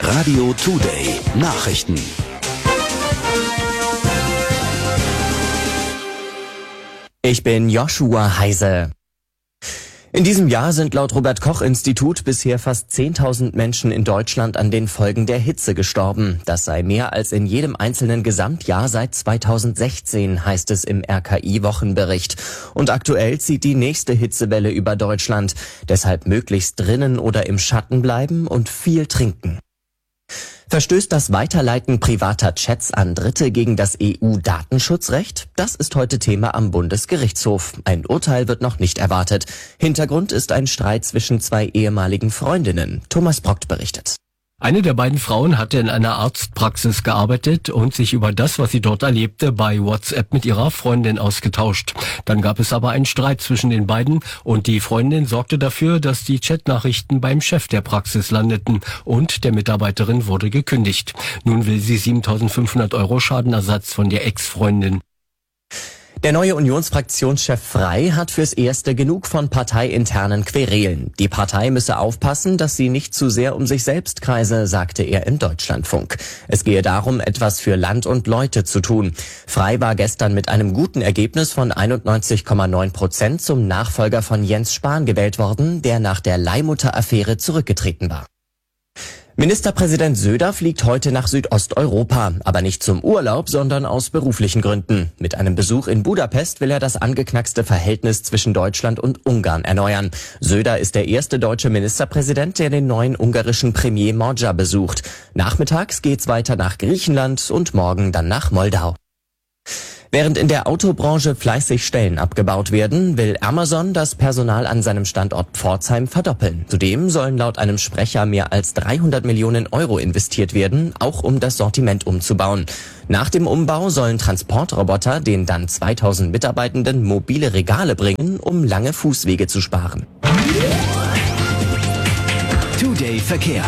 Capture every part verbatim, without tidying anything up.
Radio Today Nachrichten. Ich bin Joshua Heise. In diesem Jahr sind laut Robert-Koch-Institut bisher fast zehntausend Menschen in Deutschland an den Folgen der Hitze gestorben. Das sei mehr als in jedem einzelnen Gesamtjahr seit zweitausendsechzehn, heißt es im R K I-Wochenbericht. Und aktuell zieht die nächste Hitzewelle über Deutschland. Deshalb möglichst drinnen oder im Schatten bleiben und viel trinken. Verstößt das Weiterleiten privater Chats an Dritte gegen das E U-Datenschutzrecht? Das ist heute Thema am Bundesgerichtshof. Ein Urteil wird noch nicht erwartet. Hintergrund ist ein Streit zwischen zwei ehemaligen Freundinnen. Thomas Brockt berichtet. Eine der beiden Frauen hatte in einer Arztpraxis gearbeitet und sich über das, was sie dort erlebte, bei WhatsApp mit ihrer Freundin ausgetauscht. Dann gab es aber einen Streit zwischen den beiden und die Freundin sorgte dafür, dass die Chatnachrichten beim Chef der Praxis landeten und der Mitarbeiterin wurde gekündigt. Nun will sie siebentausendfünfhundert Euro Schadenersatz von der Ex-Freundin. Der neue Unionsfraktionschef Frey hat fürs Erste genug von parteiinternen Querelen. Die Partei müsse aufpassen, dass sie nicht zu sehr um sich selbst kreise, sagte er im Deutschlandfunk. Es gehe darum, etwas für Land und Leute zu tun. Frey war gestern mit einem guten Ergebnis von einundneunzig Komma neun Prozent zum Nachfolger von Jens Spahn gewählt worden, der nach der Leihmutter-Affäre zurückgetreten war. Ministerpräsident Söder fliegt heute nach Südosteuropa, aber nicht zum Urlaub, sondern aus beruflichen Gründen. Mit einem Besuch in Budapest will er das angeknackste Verhältnis zwischen Deutschland und Ungarn erneuern. Söder ist der erste deutsche Ministerpräsident, der den neuen ungarischen Premier Magyar besucht. Nachmittags geht's weiter nach Griechenland und morgen dann nach Moldau. Während in der Autobranche fleißig Stellen abgebaut werden, will Amazon das Personal an seinem Standort Pforzheim verdoppeln. Zudem sollen laut einem Sprecher mehr als dreihundert Millionen Euro investiert werden, auch um das Sortiment umzubauen. Nach dem Umbau sollen Transportroboter den dann zweitausend Mitarbeitenden mobile Regale bringen, um lange Fußwege zu sparen. Today Verkehr.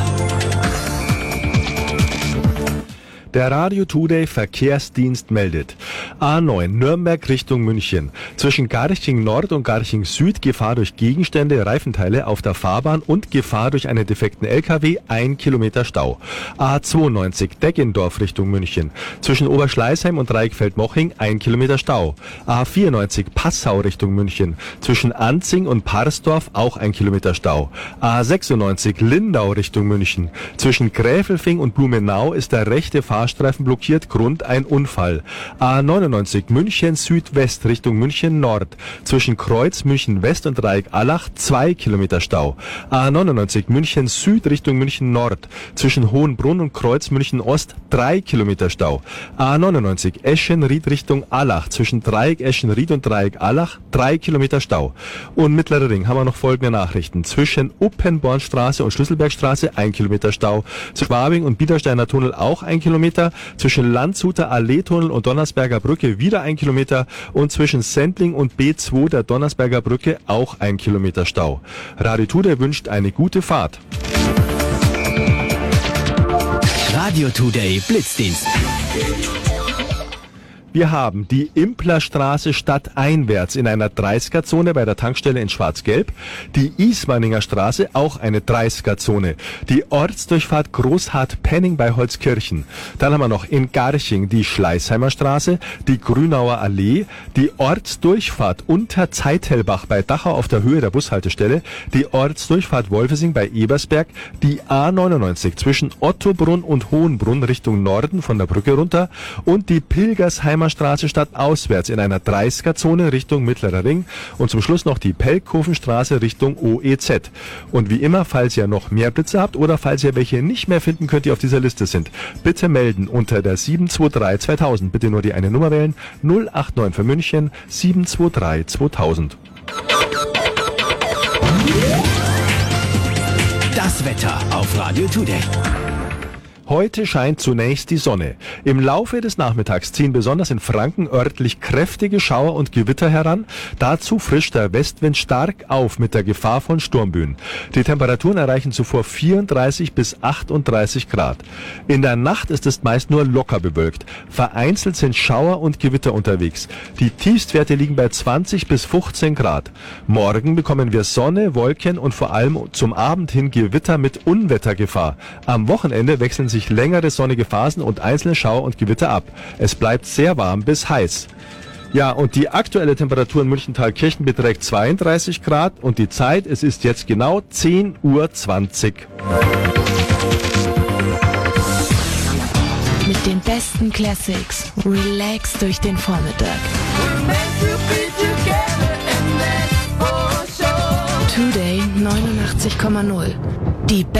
Der Radio Today Verkehrsdienst meldet. A neun Nürnberg Richtung München. Zwischen Garching Nord und Garching Süd Gefahr durch Gegenstände, Reifenteile auf der Fahrbahn und Gefahr durch einen defekten L K W, ein Kilometer Stau. A zweiundneunzig Deggendorf Richtung München. Zwischen Oberschleißheim und Reichfeld-Moching ein Kilometer Stau. A vierundneunzig Passau Richtung München. Zwischen Anzing und Parsdorf auch ein Kilometer Stau. A sechsundneunzig Lindau Richtung München. Zwischen Gräfelfing und Blumenau ist der rechte Fahrstreifen blockiert, Grund ein Unfall. A neunundneunzig München Südwest Richtung München Nord. Zwischen Kreuz München West und Dreieck-Allach zwei Kilometer Stau. A neunundneunzig München Süd Richtung München Nord. Zwischen Hohenbrunn und Kreuz München Ost drei Kilometer Stau. A neunundneunzig Eschenried Richtung Allach. Zwischen Dreieck Eschenried und Dreieck-Allach drei Kilometer Stau. Und Mittlerer Ring haben wir noch folgende Nachrichten. Zwischen Uppenbornstraße und Schlüsselbergstraße ein Kilometer Stau. Zwischen Schwabing und Biedersteiner Tunnel auch ein Kilometer. Zwischen Landshuter Allee-Tunnel und Donnersberger Brücke wieder ein Kilometer und zwischen Sendling und B zwei der Donnersberger Brücke auch ein Kilometer Stau. Radio Today wünscht eine gute Fahrt. Radio Today Blitzdienst. Wir haben die Implerstraße stadteinwärts in einer dreißiger-Zone bei der Tankstelle in Schwarz-Gelb, die Ismaninger Straße auch eine dreißiger-Zone, die Ortsdurchfahrt Großhardt-Penning bei Holzkirchen. Dann haben wir noch in Garching die Schleißheimer Straße, die Grünauer Allee, die Ortsdurchfahrt unter Zeithelbach bei Dachau auf der Höhe der Bushaltestelle, die Ortsdurchfahrt Wolfesing bei Ebersberg, die A neunundneunzig zwischen Ottobrunn und Hohenbrunn Richtung Norden von der Brücke runter und die Pilgersheimer Straße stadtauswärts in einer dreißiger-Zone Richtung Mittlerer Ring und zum Schluss noch die Pelkhofenstraße Richtung O E Z. Und wie immer, falls ihr noch mehr Blitze habt oder falls ihr welche nicht mehr finden könnt, die auf dieser Liste sind, bitte melden unter der sieben zwei drei zweitausend. Bitte nur die eine Nummer wählen, null acht neun für München, sieben zwei drei zweitausend. Das Wetter auf Radio Today. Heute scheint zunächst die Sonne. Im Laufe des Nachmittags ziehen besonders in Franken örtlich kräftige Schauer und Gewitter heran. Dazu frischt der Westwind stark auf mit der Gefahr von Sturmböen. Die Temperaturen erreichen zuvor vierunddreißig bis achtunddreißig Grad. In der Nacht ist es meist nur locker bewölkt. Vereinzelt sind Schauer und Gewitter unterwegs. Die Tiefstwerte liegen bei zwanzig bis fünfzehn Grad. Morgen bekommen wir Sonne, Wolken und vor allem zum Abend hin Gewitter mit Unwettergefahr. Am Wochenende wechseln sich längere sonnige Phasen und einzelne Schauer und Gewitter ab. Es bleibt sehr warm bis heiß. Ja, und die aktuelle Temperatur in Münchental-Kirchen beträgt zweiunddreißig Grad und die Zeit, es ist jetzt genau zehn Uhr zwanzig. Mit den besten Classics. Relax durch den Vormittag. Today neunundachtzig Komma null. Die